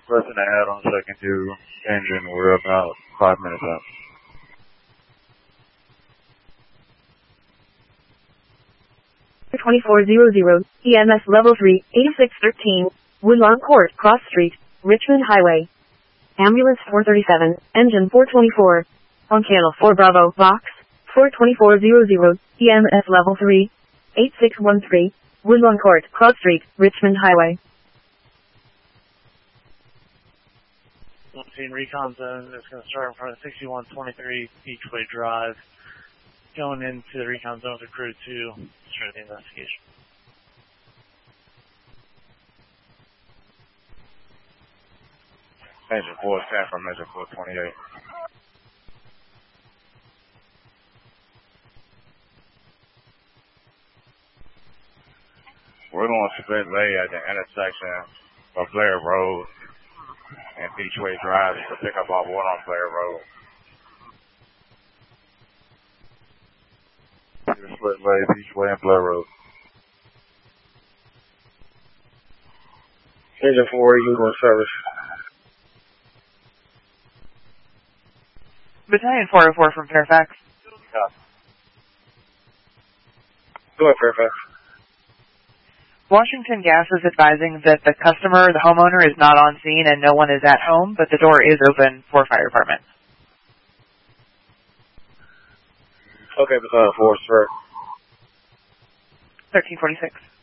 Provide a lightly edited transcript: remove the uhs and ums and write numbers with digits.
Pressing ahead on second to engine. We're about 5 minutes out. 2400, EMS level 3, 8613, Woodlawn Court, Cross Street, Richmond Highway. Ambulance 437, engine 424. On channel 4 Bravo, box, 42400, EMS level 3, 8613, Woodlawn Court, Cross Street, Richmond Highway. Scene recon zone is going to start in front of 6123 Beachway Drive. Going into the recon zone for crew 2, start the investigation. Engine 410 from engine 428. We're going to split lay at the intersection of Blair Road and Beachway Drive to pick up our water on Blair Road. Split lay, Beachway and Blair Road. Engine 4, you can go in service. Battalion 404 from Fairfax. Go ahead, Fairfax. Washington Gas is advising that the customer, the homeowner, is not on scene and no one is at home, but the door is open for fire department. Okay, Battalion 4, sir. 1346.